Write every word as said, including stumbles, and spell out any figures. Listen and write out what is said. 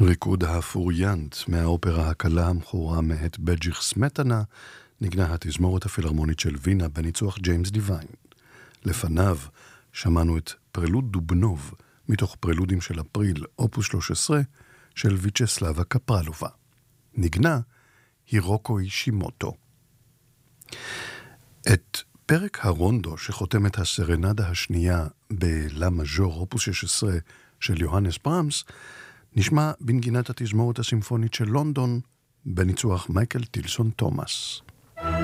ריקוד הפוריאנט מהאופרה הקלה המכורה מאת בג'יך סמטנה, נגנה התזמורת הפילהרמונית של וינה בניצוח ג'יימס דיוויין. לפניו שמענו את פרלוד דובנוב מתוך פרלודים של אפריל אופוס שלוש עשרה של ויצ'סלבה קפרלובה. נגנה הירוקו אישימוטו. את פרק הרונדו שחותם את הסרנדה השנייה בלה מז'ור אופוס שש עשרה של יוהנס ברמס נשמע בנגינת התזמורת הסימפונית של לונדון בניצוח מייקל טילסון תומאס.